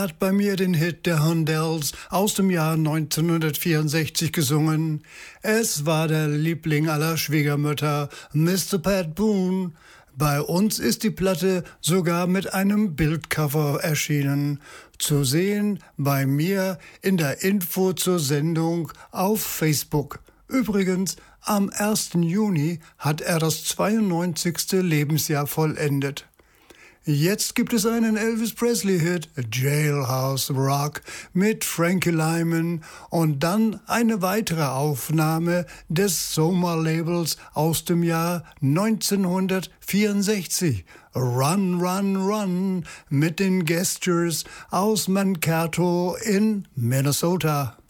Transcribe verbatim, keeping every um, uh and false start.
hat bei mir den Hit der Hondells aus dem Jahr neunzehnhundertvierundsechzig gesungen. Es war der Liebling aller Schwiegermütter, Mister Pat Boone. Bei uns ist die Platte sogar mit einem Bildcover erschienen. Zu sehen bei mir in der Info zur Sendung auf Facebook. Übrigens, am ersten Juni hat er das zweiundneunzigste Lebensjahr vollendet. Jetzt gibt es einen Elvis Presley-Hit, Jailhouse Rock, mit Frankie Lyman und dann eine weitere Aufnahme des Soma-Labels aus dem Jahr neunzehnhundertvierundsechzig, Run, Run, Run, mit den Gestures aus Mankato in Minnesota.